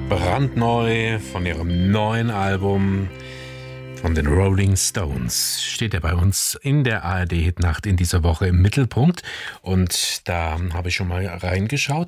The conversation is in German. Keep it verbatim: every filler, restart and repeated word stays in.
Brandneu von ihrem neuen Album von den Rolling Stones steht er bei uns in der A R D-Hitnacht in dieser Woche im Mittelpunkt. Und da habe ich schon mal reingeschaut.